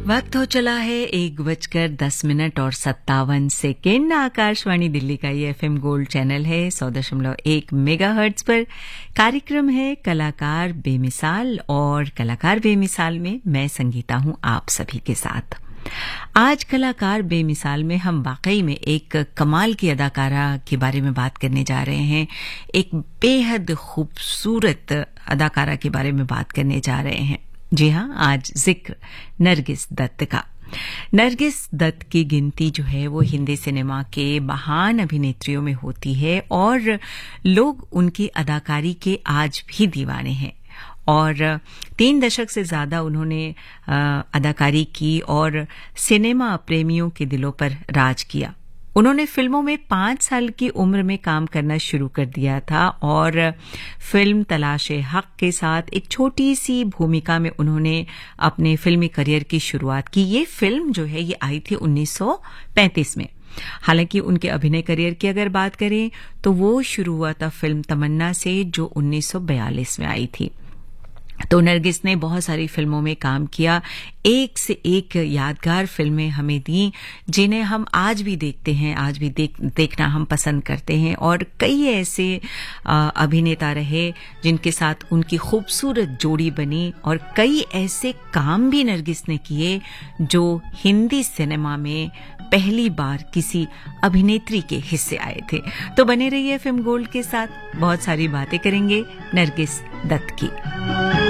वक्त हो चला है 1:10 और 57 आकाशवाणी दिल्ली का ये एफएम गोल्ड चैनल है 100.1 मेगाहर्ट्ज पर। कार्यक्रम है कलाकार बेमिसाल और कलाकार बेमिसाल में मैं संगीता हूं आप सभी के साथ। आज कलाकार बेमिसाल में हम वाकई में एक कमाल की अदाकारा के बारे में बात करने जा रहे हैं। एक बेहद खूबसूरत अदाकारा के बारे में बात करने जा रहे हैं। जी हाँ, आज जिक्र नरगिस दत्त का। नरगिस दत्त की गिनती जो है वो हिंदी सिनेमा के महान अभिनेत्रियों में होती है और लोग उनकी अदाकारी के आज भी दीवाने हैं। और 3 दशक से ज्यादा उन्होंने अदाकारी की और सिनेमा प्रेमियों के दिलों पर राज किया। उन्होंने फिल्मों में 5 साल की उम्र में काम करना शुरू कर दिया था और फिल्म तलाशे हक के साथ एक छोटी सी भूमिका में उन्होंने अपने फिल्मी करियर की शुरुआत की। ये फिल्म जो है ये आई थी 1935 में। हालांकि उनके अभिनय करियर की अगर बात करें तो वो शुरू हुआ था फिल्म तमन्ना से जो 1942 में आई थी। तो नरगिस ने बहुत सारी फिल्मों में काम किया, एक से एक यादगार फिल्में हमें दी जिन्हें हम आज भी देखते हैं, आज भी देखना हम पसंद करते हैं। और कई ऐसे अभिनेता रहे जिनके साथ उनकी खूबसूरत जोड़ी बनी और कई ऐसे काम भी नरगिस ने किए जो हिंदी सिनेमा में पहली बार किसी अभिनेत्री के हिस्से आए थे। तो बने रहिए एफएम गोल्ड के साथ, बहुत सारी बातें करेंगे नरगिस दत्त की।